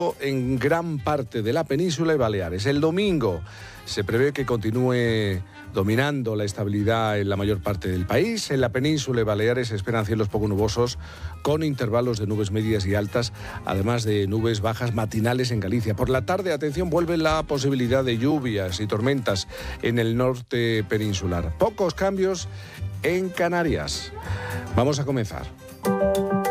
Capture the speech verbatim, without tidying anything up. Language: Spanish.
en gran parte de la península y Baleares. El domingo se prevé que continúe dominando la estabilidad en la mayor parte del país. En la península y Baleares se esperan cielos poco nubosos con intervalos de nubes medias y altas, además de nubes bajas matinales en Galicia. Por la tarde, atención, vuelve la posibilidad de lluvias y tormentas en el norte peninsular. Pocos cambios en Canarias. Vamos a comenzar.